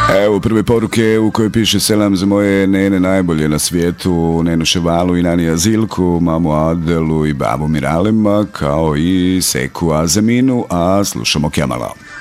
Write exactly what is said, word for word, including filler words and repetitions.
Evo prve poruke u kojoj piše selam za moje nene najbolje na svijetu, Nenu Ševalu i Nanija Zilku, mamu Adelu i babu Miralema, kao i Seku Azaminu, a slušamo Kemala.